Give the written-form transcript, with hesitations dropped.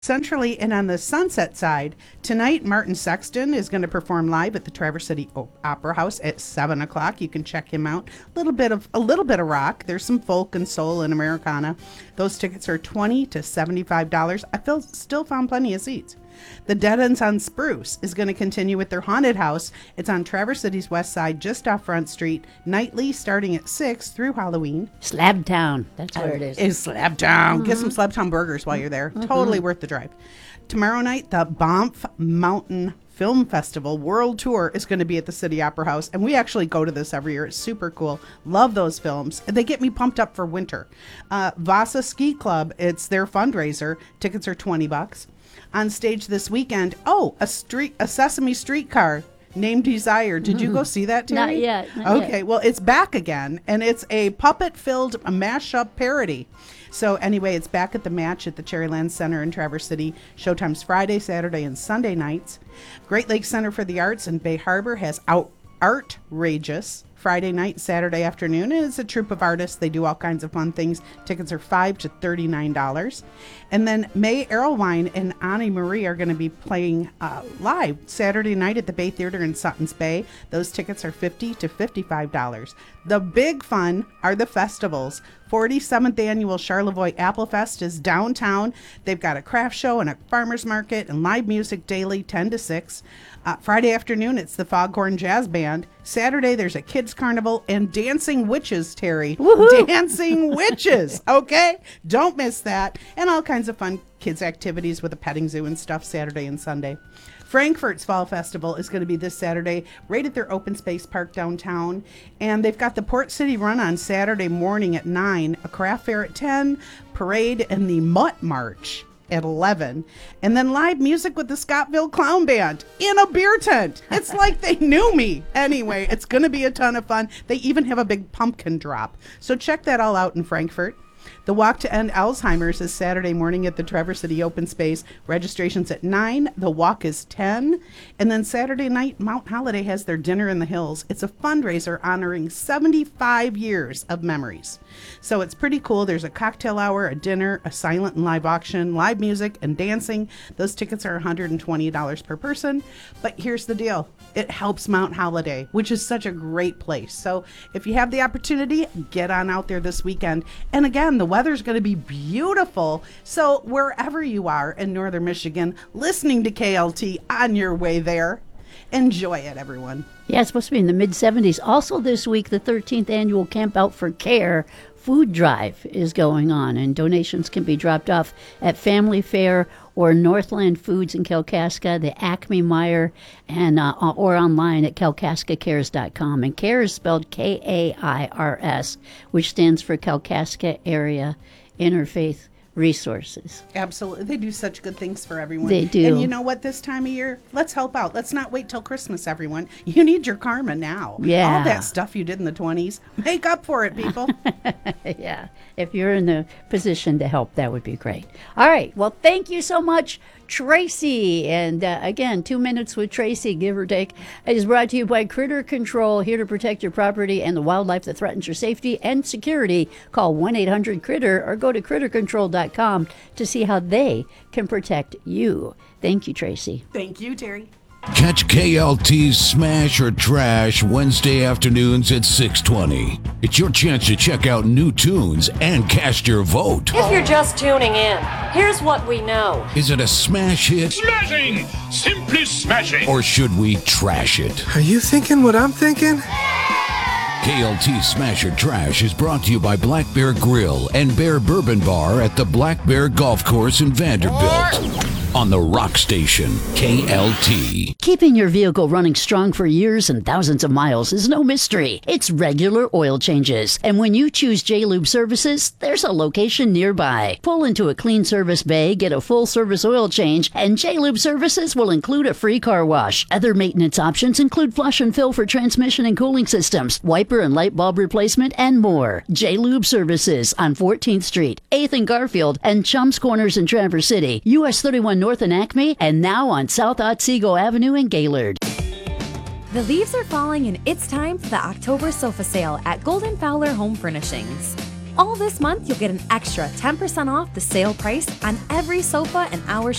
Centrally and on the Sunset side, tonight Martin Sexton is going to perform live at the Traverse City Opera House at 7 o'clock. You can check him out. A little bit of rock. There's some folk and soul and Americana. Those tickets are $20 to $75. Still found plenty of seats. The Dead Ends on Spruce is going to continue with their haunted house. It's on Traverse City's west side, just off Front Street, nightly starting at 6 through Halloween. Slabtown, that's where it is. Is Slabtown. Get some Slabtown burgers while you're there. Totally worth the drive. Tomorrow night, the Banff Mountain Film Festival World Tour is going to be at the City Opera House, and we actually go to this every year. It's super cool. Love those films. They get me pumped up for winter. Vasa Ski Club, it's their fundraiser. Tickets are $20. On stage this weekend, a Sesame Streetcar named Desire. Did you go see that, Terry? Not yet. Okay, well, it's back again, and it's a puppet-filled mashup parody. So anyway, it's back at the Match at the Cherryland Center in Traverse City. Showtime's Friday, Saturday, and Sunday nights. Great Lakes Center for the Arts in Bay Harbor has Artrageous Friday night, Saturday afternoon. And it's a troupe of artists. They do all kinds of fun things. Tickets are $5 to $39. And then May Erlewine and Annie Marie are going to be playing live Saturday night at the Bay Theater in Suttons Bay. Those tickets are $50 to $55. The big fun are the festivals. 47th annual Charlevoix Apple Fest is downtown. They've got a craft show and a farmer's market and live music daily 10 to 6. Friday afternoon, it's the Foghorn Jazz Band. Saturday, there's a kids carnival and dancing witches, Terry. Woohoo! Dancing witches, okay? Don't miss that. And all kinds of fun kids activities with a petting zoo and stuff Saturday and Sunday. Frankfurt's Fall Festival is going to be this Saturday right at their open space park downtown. And they've got the Port City Run on Saturday morning at 9, a craft fair at 10, parade, and the Mutt March at 11. And then live music with the Scottville Clown Band in a beer tent. It's like they knew me. Anyway, it's going to be a ton of fun. They even have a big pumpkin drop. So check that all out in Frankfurt. The Walk to End Alzheimer's is Saturday morning at the Traverse City Open Space. Registration's at 9. The walk is 10. And then Saturday night, Mount Holiday has their Dinner in the Hills. It's a fundraiser honoring 75 years of memories. So it's pretty cool. There's a cocktail hour, a dinner, a silent and live auction, live music, and dancing. Those tickets are $120 per person. But here's the deal. It helps Mount Holiday, which is such a great place. So if you have the opportunity, get on out there this weekend. And again, the weather's going to be beautiful. So wherever you are in northern Michigan, listening to KLT on your way there, enjoy it, everyone. Yeah, it's supposed to be in the mid-70s. Also this week, the 13th annual Camp Out for Care food drive is going on, and donations can be dropped off at Family Fare or Northland Foods in Kalkaska, the Acme Meyer, and or online at kalkaskacares.com. And CARE is spelled KAIRS, which stands for Kalkaska Area Interfaith Resources. Absolutely. They do such good things for everyone. They do. And you know what, this time of year, let's help out. Let's not wait till Christmas, everyone. You need your karma now. Yeah. All that stuff you did in the 20s, make up for it, people. Yeah. If you're in the position to help, that would be great. All right. Well, thank you so much, Tracy. And again, 2 minutes with Tracy, give or take, is brought to you by Critter Control, here to protect your property and the wildlife that threatens your safety and security. Call 1-800-CRITTER or go to crittercontrol.com to see how they can protect you. Thank you, Tracy. Thank you, Terry. Catch KLT's Smash or Trash Wednesday afternoons at 6:20. It's your chance to check out new tunes and cast your vote. If you're just tuning in, here's what we know. Is it a smash hit? Smashing! Simply smashing! Or should we trash it? Are you thinking what I'm thinking? KLT Smash or Trash is brought to you by Black Bear Grill and Bear Bourbon Bar at the Black Bear Golf Course in Vanderbilt. On the Rock Station, KLT. Keeping your vehicle running strong for years and thousands of miles is no mystery. It's regular oil changes. And when you choose J-Lube Services, there's a location nearby. Pull into a clean service bay, get a full service oil change, and J-Lube Services will include a free car wash. Other maintenance options include flush and fill for transmission and cooling systems, wiper and light bulb replacement, and more. J-Lube Services on 14th Street, 8th and Garfield, and Chums Corners in Traverse City, US 31 North in Acme, and now on South Otsego Avenue in Gaylord. The leaves are falling and it's time for the October sofa sale at Golden Fowler Home Furnishings. All this month, you'll get an extra 10% off the sale price on every sofa in our